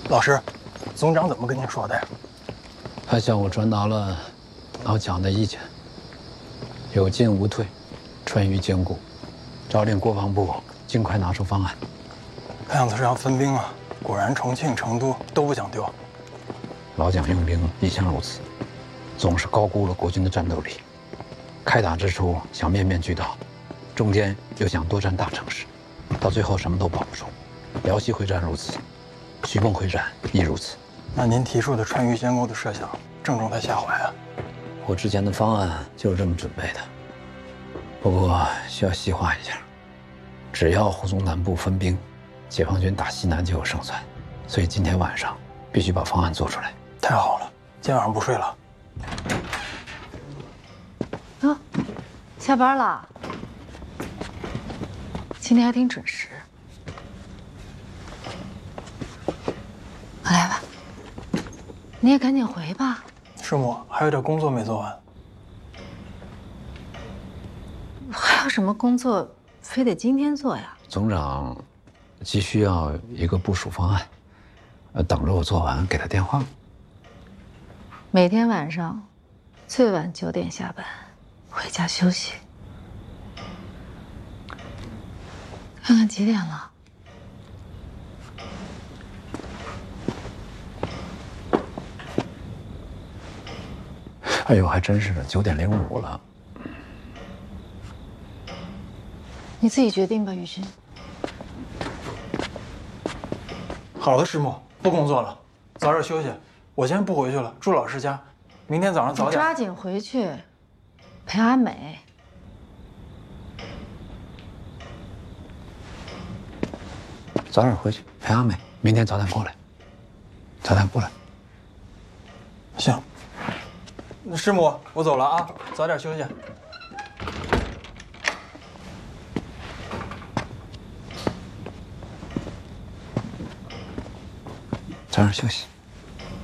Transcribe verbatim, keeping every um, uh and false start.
老师，总长怎么跟您说的呀？ 他向我传达了老蒋的意见，有进无退，川渝坚固，诏令国防部尽快拿出方案。 看样子是要分兵啊！果然，重庆、成都都不讲丢。 老蒋用兵一向如此，总是高估了国军的战斗力。开打之初想面面俱到，中间又想多占大城市，到最后什么都保不住。辽西会战如此，徐蚌会战亦如此。 那您提出的川渝兼构的设想正中他下怀啊！ 我之前的方案就是这么准备的，不过需要细化一下。只要沪中南部分兵，解放军打西南就有胜算。所以今天晚上必须把方案做出来。 太好了，今天晚上不睡了。 啊，下班了。今天还挺准时。我来吧。你也赶紧回吧。 师母，还有点工作没做完。 还有什么工作非得今天做呀？ 总长急需要一个部署方案，呃，等着我做完给他电话。 每天晚上最晚九点下班，回家休息。看看几点了。 哎呦，还真是的，九点零五了。 你自己决定吧，雨欣。 好的，师母，不工作了，早点休息。我先不回去了，住老师家，明天早上早点。 抓紧回去陪阿美。 早点回去陪阿美，明天早点过来。早点过来。 行。那师母，我走了啊，早点休息。 早点休息。